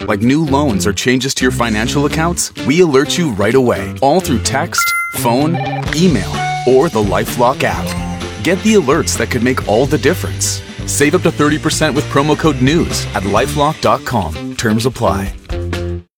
like new loans or changes to your financial accounts, we alert you right away, all through text, phone, email, or the LifeLock app. Get the alerts that could make all the difference. Save up to 30% with promo code NEWS at lifelock.com. Terms apply.